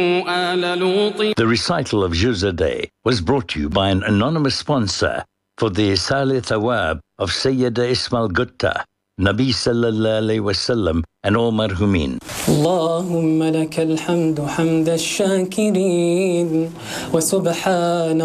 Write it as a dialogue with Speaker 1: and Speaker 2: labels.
Speaker 1: The recital of Juzadeh was brought to you by an anonymous sponsor for the Salih Thawab of Sayyida Ismail Gutta, Nabi Sallallahu Alaihi Wasallam and all marhumin.
Speaker 2: اللهم لك الحمد حمد الشاكرين وسبحان